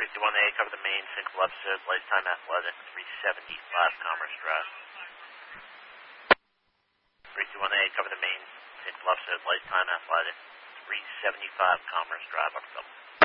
321A, cover the main, single episode, Lifetime Athletic, 375 Commerce Drive. 321A, cover the main, single episode, Lifetime Athletic, 375 Commerce Drive, upper double.